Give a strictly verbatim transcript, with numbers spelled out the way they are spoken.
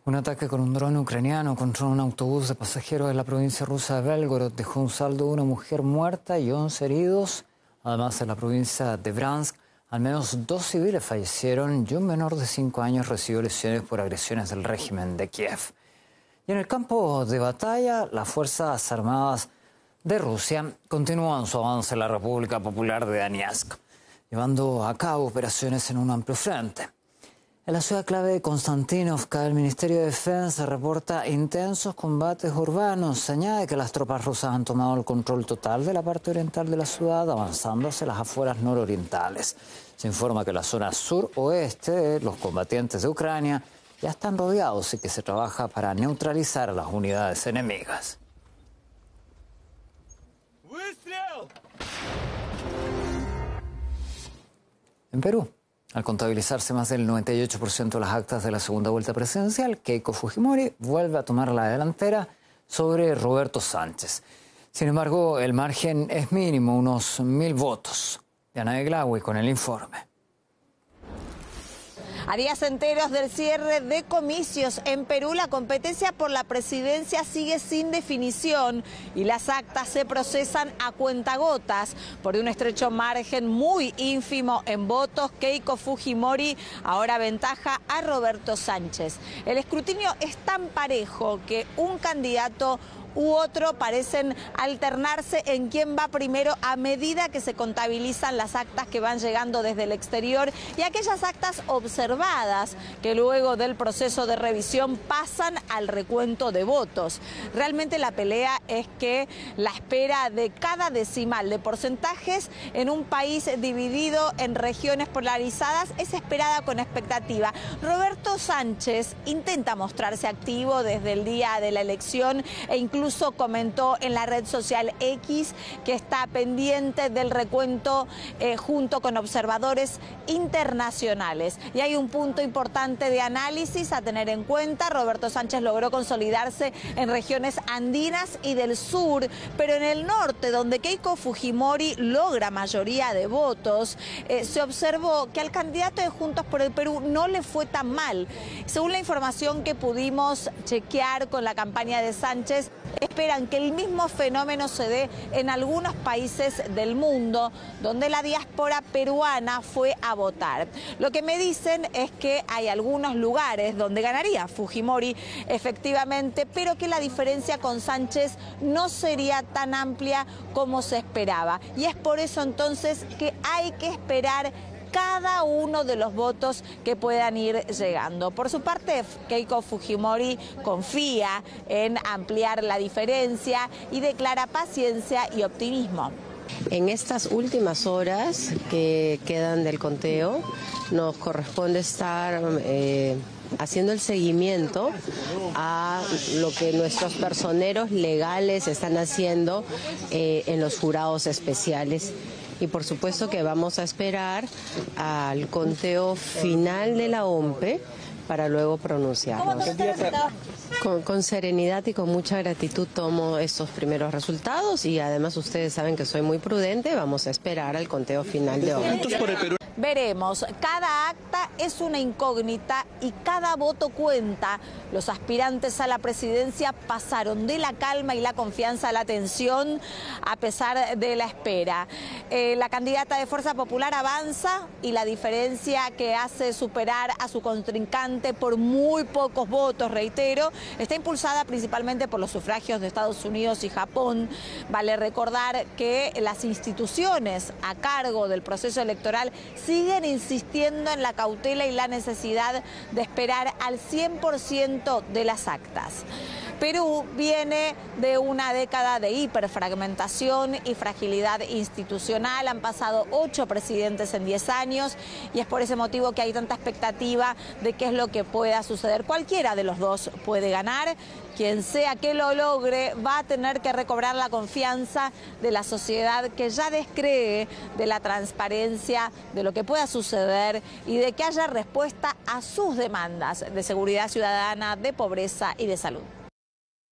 Un ataque con un dron ucraniano contra un autobús de pasajeros en la provincia rusa de Belgorod dejó un saldo de una mujer muerta y once heridos. Además, en la provincia de Bransk, al menos dos civiles fallecieron y un menor de cinco años recibió lesiones por agresiones del régimen de Kiev. Y en el campo de batalla, las Fuerzas Armadas de Rusia continúan su avance en la República Popular de Donetsk, llevando a cabo operaciones en un amplio frente. En la ciudad clave de Konstantinovka, el Ministerio de Defensa reporta intensos combates urbanos. Se añade que las tropas rusas han tomado el control total de la parte oriental de la ciudad, avanzando hacia las afueras nororientales. Se informa que la zona sur-oeste de los combatientes de Ucrania ya están rodeados y que se trabaja para neutralizar a las unidades enemigas. En Perú, al contabilizarse más del noventa y ocho por ciento de las actas de la segunda vuelta presidencial, Keiko Fujimori vuelve a tomar la delantera sobre Roberto Sánchez. Sin embargo, el margen es mínimo, unos mil votos. Diana Eglaoui con el informe. A días enteros del cierre de comicios en Perú, la competencia por la presidencia sigue sin definición y las actas se procesan a cuentagotas. Por un estrecho margen muy ínfimo en votos, Keiko Fujimori ahora aventaja a Roberto Sánchez. El escrutinio es tan parejo que un candidato u otro parecen alternarse en quién va primero a medida que se contabilizan las actas que van llegando desde el exterior y aquellas actas observadas que luego del proceso de revisión pasan al recuento de votos. Realmente la pelea es que la espera de cada decimal de porcentajes en un país dividido en regiones polarizadas es esperada con expectativa. Roberto Sánchez intenta mostrarse activo desde el día de la elección e incluso Incluso comentó en la red social X que está pendiente del recuento eh, junto con observadores internacionales. Y hay un punto importante de análisis a tener en cuenta. Roberto Sánchez logró consolidarse en regiones andinas y del sur, pero en el norte, donde Keiko Fujimori logra mayoría de votos, eh, se observó que al candidato de Juntos por el Perú no le fue tan mal. Según la información que pudimos chequear con la campaña de Sánchez, esperan que el mismo fenómeno se dé en algunos países del mundo donde la diáspora peruana fue a votar. Lo que me dicen es que hay algunos lugares donde ganaría Fujimori efectivamente, pero que la diferencia con Sánchez no sería tan amplia como se esperaba. Y es por eso entonces que hay que esperar cada uno de los votos que puedan ir llegando. Por su parte, Keiko Fujimori confía en ampliar la diferencia y declara paciencia y optimismo. En estas últimas horas que quedan del conteo, nos corresponde estar eh, haciendo el seguimiento a lo que nuestros personeros legales están haciendo eh, en los jurados especiales. Y por supuesto que vamos a esperar al conteo final de la O M P E para luego pronunciarnos. Con, con serenidad y con mucha gratitud tomo estos primeros resultados y además ustedes saben que soy muy prudente, vamos a esperar al conteo final de hoy. Veremos, cada acta es una incógnita y cada voto cuenta. Los aspirantes a la presidencia pasaron de la calma y la confianza a la tensión a pesar de la espera. Eh, la candidata de Fuerza Popular avanza y la diferencia que hace superar a su contrincante por muy pocos votos, reitero, está impulsada principalmente por los sufragios de Estados Unidos y Japón. Vale recordar que las instituciones a cargo del proceso electoral siguen insistiendo en la cautela y la necesidad de esperar al cien por ciento de las actas. Perú viene de una década de hiperfragmentación y fragilidad institucional. Han pasado ocho presidentes en diez años y es por ese motivo que hay tanta expectativa de qué es lo que pueda suceder. Cualquiera de los dos puede ganar. Quien sea que lo logre va a tener que recobrar la confianza de la sociedad que ya descree de la transparencia, de lo que pueda suceder y de que haya respuesta a sus demandas de seguridad ciudadana, de pobreza y de salud.